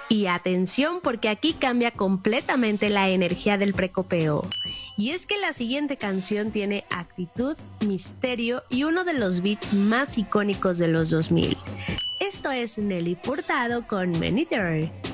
Y atención porque aquí cambia completamente la energía del precopeo. Y es que la siguiente canción tiene actitud, misterio y uno de los beats más icónicos de los 2000. Esto es Nelly Furtado con Many There.